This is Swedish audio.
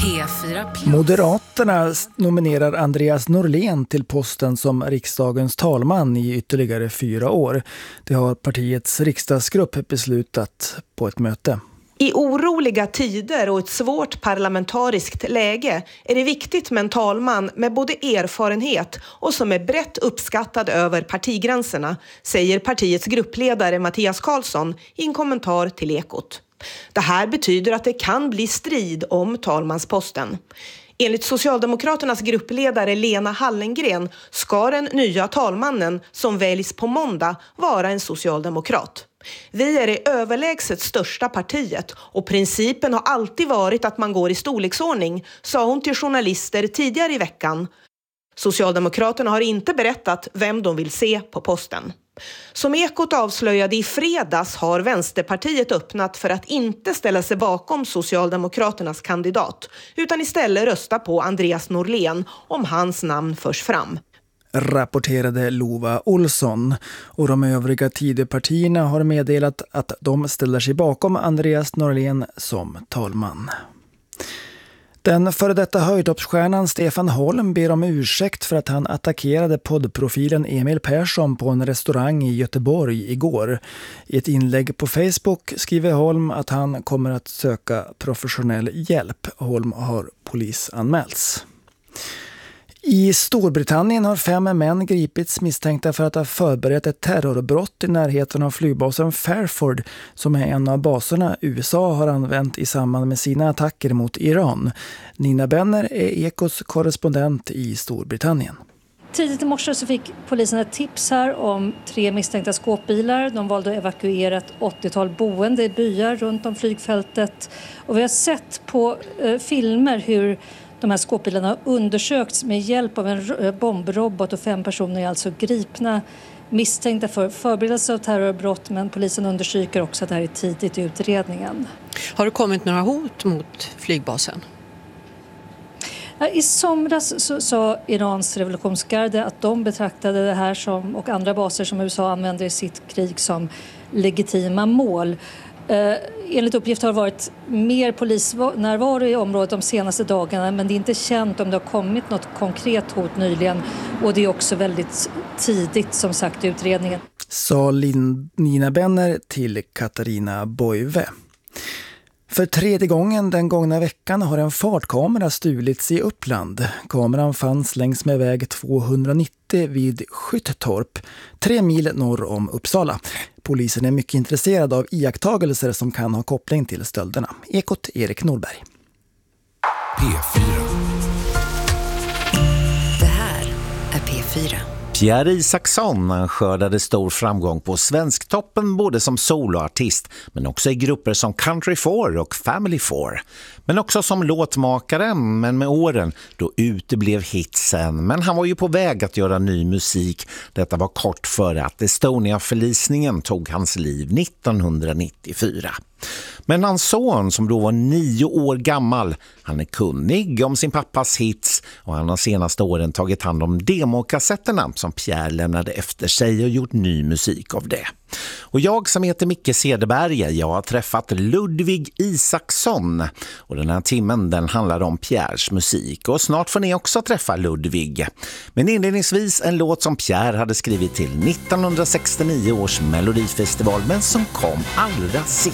P4 Plus. Moderaterna nominerar Andreas Norlén till posten som riksdagens talman i ytterligare 4 år. Det har partiets riksdagsgrupp beslutat på ett möte. I oroliga tider och ett svårt parlamentariskt läge är det viktigt med en talman med både erfarenhet och som är brett uppskattad över partigränserna, säger partiets gruppledare Mattias Karlsson i en kommentar till Ekot. Det här betyder att det kan bli strid om talmansposten. Enligt Socialdemokraternas gruppledare Lena Hallengren ska den nya talmannen som väljs på måndag vara en socialdemokrat. Vi är det överlägset största partiet och principen har alltid varit att man går i storleksordning, sa hon till journalister tidigare i veckan. Socialdemokraterna har inte berättat vem de vill se på posten. Som Ekot avslöjade i fredags har Vänsterpartiet öppnat för att inte ställa sig bakom Socialdemokraternas kandidat utan istället rösta på Andreas Norlén om hans namn förs fram. Rapporterade Lova Olsson, och de övriga Tidöpartierna har meddelat att de ställer sig bakom Andreas Norlén som talman. Den före detta höjdhoppsstjärnan Stefan Holm ber om ursäkt för att han attackerade poddprofilen Emil Persson på en restaurang i Göteborg igår. I ett inlägg på Facebook skriver Holm att han kommer att söka professionell hjälp. Holm har polisanmälts. I Storbritannien har 5 män gripits misstänkta för att ha förberett ett terrorbrott i närheten av flygbasen Fairford, som är en av baserna USA har använt i samband med sina attacker mot Iran. Nina Benner är Ekots korrespondent i Storbritannien. Tidigt i morse så fick polisen ett tips här om 3 misstänkta skåpbilar. De valde att evakuera ett 80-tal boende i byar runt om flygfältet. Och vi har sett på filmer hur de här skåpbilarna har undersökts med hjälp av en bombrobot, och 5 personer är alltså gripna misstänkta för förberedelse av terrorbrott, men polisen undersöker också att det här är tidigt i utredningen. Har det kommit några hot mot flygbasen? I somras så sa Irans revolutionsgarde att de betraktade det här som, och andra baser som USA använder i sitt krig, som legitima mål. Enligt uppgift har det varit mer polisnärvaro i området de senaste dagarna, men det är inte känt om det har kommit något konkret hot nyligen, och det är också väldigt tidigt som sagt i utredningen. Sa Nina Benner till Katarina Boive. För 3:e gången den gångna veckan har en fartkamera stulits i Uppland. Kameran fanns längs med väg 290 vid Skyttorp, 3 mil norr om Uppsala. Polisen är mycket intresserad av iakttagelser som kan ha koppling till stölderna. Ekot, Erik Norberg. P4. Det här är P4. Pierre Isaksson skördade stor framgång på Svensktoppen både som soloartist men också i grupper som Country 4 och Family 4. Men också som låtmakare, men med åren då uteblev hitsen. Men han var ju på väg att göra ny musik. Detta var kort före att Estonia-förlisningen tog hans liv 1994. Men hans son som då var 9 år gammal, han är kunnig om sin pappas hits och han har senaste åren tagit hand om demokassetterna som Pierre lämnade efter sig och gjort ny musik av det. Och jag som heter Micke Cederberg, jag har träffat Ludvig Isaksson och den här timmen den handlar om Pierres musik och snart får ni också träffa Ludvig. Men inledningsvis en låt som Pierre hade skrivit till 1969 års Melodifestival men som kom allra sist.